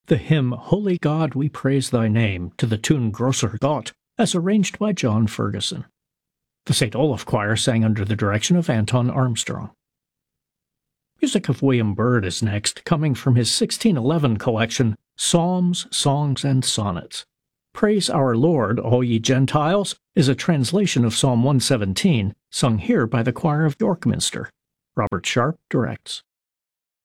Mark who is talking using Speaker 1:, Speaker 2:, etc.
Speaker 1: The hymn Holy God, We Praise Thy Name, to the tune Grosser Gott, as arranged by John Ferguson. The St. Olaf Choir sang under the direction of Anton Armstrong. Music of William Byrd is next, coming from his 1611 collection, Psalms, Songs, and Sonnets. Praise Our Lord, All Ye Gentiles, is a translation of Psalm 117, sung here by the choir of York Minster. Robert Sharp directs.